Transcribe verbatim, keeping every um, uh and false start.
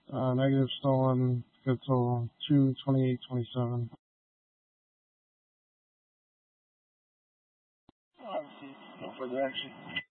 Uh, negative stolen, good till two twenty-eight twenty-seven. Obviously, no further action.